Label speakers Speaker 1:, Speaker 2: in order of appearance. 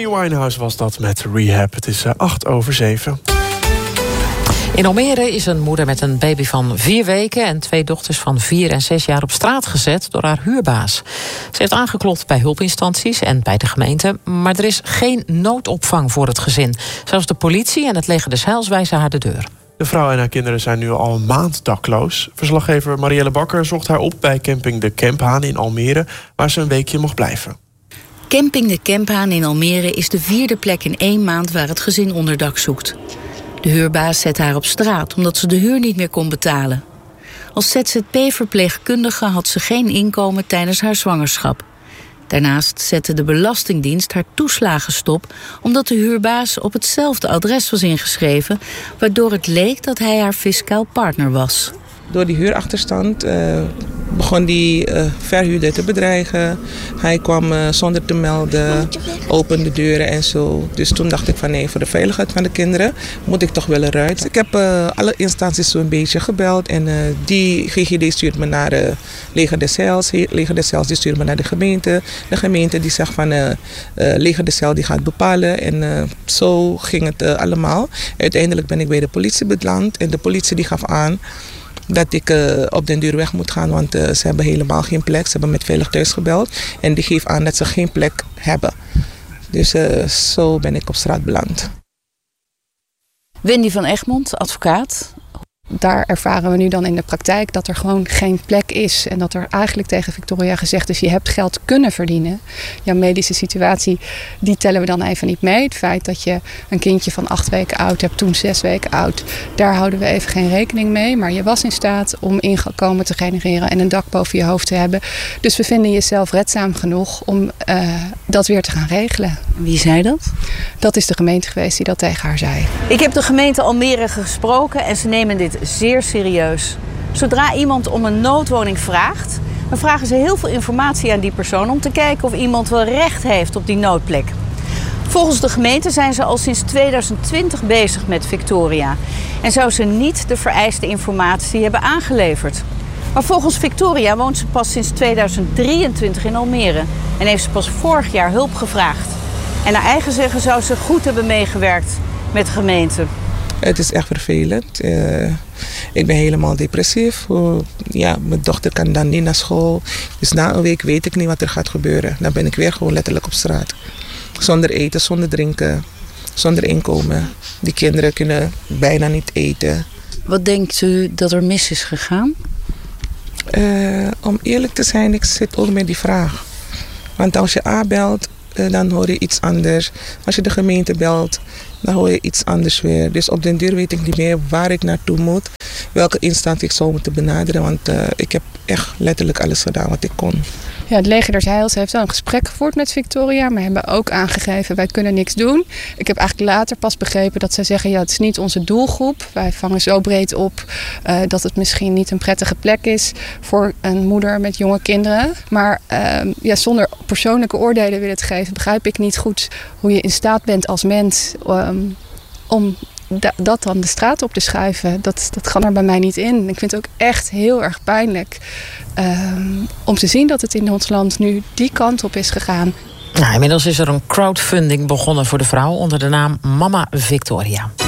Speaker 1: Amy Winehouse was dat met Rehab. Het is 7:08.
Speaker 2: In Almere is een moeder met een baby van 4 weken... en 2 dochters van 4 en 6 jaar op straat gezet door haar huurbaas. Ze heeft aangeklopt bij hulpinstanties en bij de gemeente... maar er is geen noodopvang voor het gezin. Zelfs de politie en het leger des Heils wijzen haar de deur.
Speaker 1: De vrouw en haar kinderen zijn nu al een maand dakloos. Verslaggever Marielle Bakker zocht haar op bij camping De Kemphaan in Almere... waar ze een weekje mocht blijven.
Speaker 3: Camping De Kemphaan in Almere is de 4e plek in 1 maand... waar het gezin onderdak zoekt. De huurbaas zet haar op straat omdat ze de huur niet meer kon betalen. Als ZZP-verpleegkundige had ze geen inkomen tijdens haar zwangerschap. Daarnaast zette de Belastingdienst haar toeslagen stop... omdat de huurbaas op hetzelfde adres was ingeschreven... waardoor het leek dat hij haar fiscaal partner was.
Speaker 4: Door die huurachterstand begon die verhuurder te bedreigen. Hij kwam zonder te melden, opende deuren en zo. Dus toen dacht ik van nee, voor de veiligheid van de kinderen moet ik toch wel eruit. Ik heb alle instanties zo'n beetje gebeld en die GGD stuurt me naar Leger des Heils. Leger des Heils die stuurt me naar de gemeente. De gemeente die zegt van Leger des Heils die gaat bepalen. En zo ging het allemaal. Uiteindelijk ben ik bij de politie beland en de politie die gaf aan... dat ik op den duur weg moet gaan, want ze hebben helemaal geen plek. Ze hebben met Veilig Thuis gebeld en die geeft aan dat ze geen plek hebben. Dus zo ben ik op straat beland.
Speaker 5: Wendy van Egmond, advocaat. Daar ervaren we nu dan in de praktijk dat er gewoon geen plek is. En dat er eigenlijk tegen Victoria gezegd is... je hebt geld kunnen verdienen. Jouw medische situatie, die tellen we dan even niet mee. Het feit dat je een kindje van 8 weken oud hebt, toen 6 weken oud... daar houden we even geen rekening mee. Maar je was in staat om inkomen te genereren... en een dak boven je hoofd te hebben. Dus we vinden jezelf redzaam genoeg om dat weer te gaan regelen.
Speaker 3: Wie zei dat?
Speaker 5: Dat is de gemeente geweest die dat tegen haar zei.
Speaker 6: Ik heb de gemeente Almere gesproken en ze nemen dit zeer serieus. Zodra iemand om een noodwoning vraagt, dan vragen ze heel veel informatie aan die persoon om te kijken of iemand wel recht heeft op die noodplek. Volgens de gemeente zijn ze al sinds 2020 bezig met Victoria en zou ze niet de vereiste informatie hebben aangeleverd. Maar volgens Victoria woont ze pas sinds 2023 in Almere en heeft ze pas vorig jaar hulp gevraagd. En naar eigen zeggen zou ze goed hebben meegewerkt met de gemeente.
Speaker 4: Het is echt vervelend. Ik ben helemaal depressief. Mijn dochter kan dan niet naar school. Dus na een week weet ik niet wat er gaat gebeuren. Dan ben ik weer gewoon letterlijk op straat. Zonder eten, zonder drinken, zonder inkomen. Die kinderen kunnen bijna niet eten.
Speaker 3: Wat denkt u dat er mis is gegaan?
Speaker 4: Om eerlijk te zijn, ik zit ook met die vraag. Want als je A belt, dan hoor je iets anders. Als je de gemeente belt, dan hoor je iets anders weer. Dus op den duur weet ik niet meer waar ik naartoe moet. Welke instantie ik zou moeten benaderen. Want ik heb echt letterlijk alles gedaan wat ik kon.
Speaker 5: Ja, het leger des Heils heeft wel een gesprek gevoerd met Victoria. Maar hebben ook aangegeven, wij kunnen niks doen. Ik heb eigenlijk later pas begrepen dat zij zeggen... ja, het is niet onze doelgroep. Wij vangen zo breed op dat het misschien niet een prettige plek is... voor een moeder met jonge kinderen. Maar zonder persoonlijke oordelen willen te geven... begrijp ik niet goed hoe je in staat bent als mens... om dat dan de straat op te schuiven. Dat kan er bij mij niet in. Ik vind het ook echt heel erg pijnlijk... om te zien dat het in ons land nu die kant op is gegaan.
Speaker 2: Nou, inmiddels is er een crowdfunding begonnen voor de vrouw... onder de naam Mama Victoria.